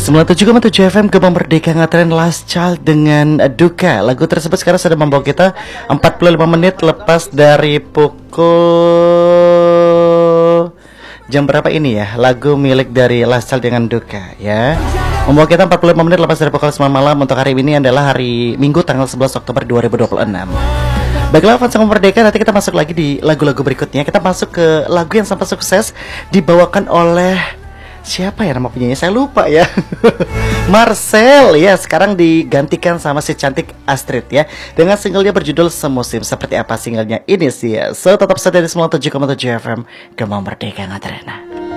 97,7 FM Gemang Merdeka ngetren Last Child dengan Duka. Lagu tersebut sekarang sudah membawa kita 45 menit lepas dari pukul jam berapa ini ya? Lagu milik dari Last Child dengan Duka ya. Membawa kita 45 menit lepas dari pukul 9 malam. Untuk hari ini adalah hari Minggu tanggal 11 Oktober 2026. Baiklah fans Gemang Merdeka, nanti kita masuk lagi di lagu-lagu berikutnya. Kita masuk ke lagu yang sempat sukses dibawakan oleh siapa ya nama penyanyi? Saya lupa ya. Marcel ya, sekarang digantikan sama si cantik Astrid ya, dengan singlenya berjudul Semusim. Seperti apa singlenya ini sih ya? So tetap setia di 97,7 FM Gemang Merdeka ngetren.